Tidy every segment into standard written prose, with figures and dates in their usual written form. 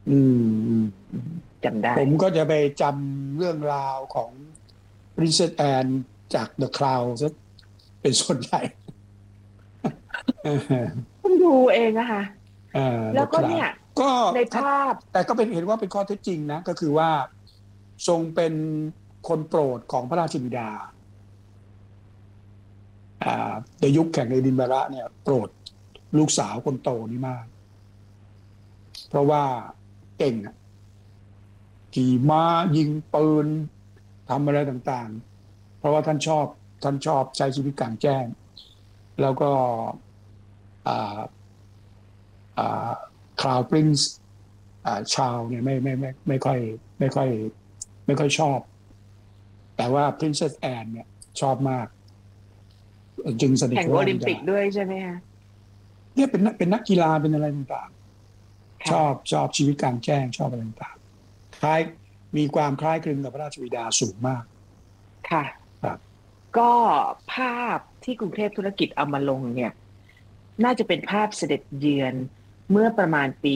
อืมอืมจำได้ผมก็จะไปจำเรื่องราวของ Princess Anne จาก The Crown ซะเป็นส่วนใหญ่ เออเพิ่งดูเองอะค่ะเออแล้ The วก็เนี่ Crown ยก็ในถ้าภาพแต่ก็เป็นเห็นว่าเป็นข้อเท็จจริงนะก็คือว่าทรงเป็นคนโปรดของพระราชบิดาในยุคแข่งเอดินบะระเนี่ยโปรดลูกสาวคนโตนี่มากเพราะว่าเก่งอะขี่ม้ายิงปืนทำอะไรต่างๆเพราะว่าท่านชอบใช้ชีวิตกลางแจ้งแล้วก็อ่าอ่าคราวปรินซ์ชาวเนี่ยไม่ค่อยไม่ค่อยชอบแต่ว่า Princess Anne เนี่ยชอบมากจึงสนิทแข่งกับพระราชบิดาโอลิมปิกด้วยใช่ไหมคะเนี่ยเป็นนักกีฬาเป็นอะไรต่างๆชอบชีวิตกลางแจ้งชอบอะไรต่างๆคล้ายมีความคล้ายคลึงกับพระราชบิดาสูงมากค่ะครับก็ภาพที่กรุงเทพธุรกิจเอามาลงเนี่ยน่าจะเป็นภาพเสด็จเยือนเมื่อประมาณปี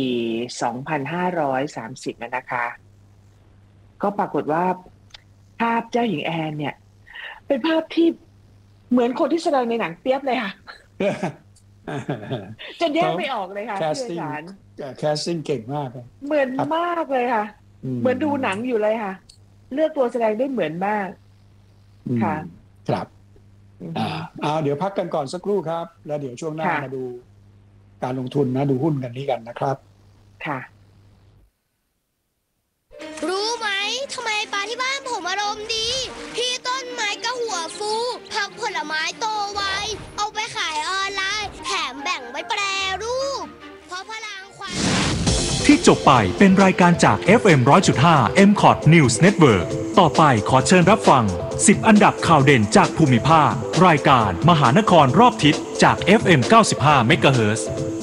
2530นะคะก็ปรากฏว่าภาพเจ้าหญิงแอนเนี่ยเป็นภาพที่เหมือนคนที่แสดงในหนังเปียบเลยค่ะจนแยเขากไม่ออกเลยค่ะแคสติ้งพี่ไพศาลแคสติ้งเก่งมากเลยเหมือนครับมากเลยค่ะอืเหมือนดูหนังมอยู่เลยค่ะเลือกตัวแสดงได้เหมือนมากอืมค่ะครับอ่าอือฮึเอาเดี๋ยวพักกันก่อนสักครู่ครับแล้วเดี๋ยวช่วงหน้าค่ะมาดูการลงทุนนะดูหุ้นกันนี้กันนะครับค่ะรู้ไหมทำไมปลาที่บ้านผมอารมณ์ดี พี่ต้นไม้ก็หัวฟูผักผลไม้โตไวเอาไปขายออนไลน์แถมแบ่งไว้แปรรูปเพราะพลังควันที่จบไปเป็นรายการจาก FM 100.5 MCOT News Network ต่อไปขอเชิญรับฟัง 10 อันดับข่าวเด่นจากภูมิภาค รายการมหานครรอบทิศจาก FM 95 MHz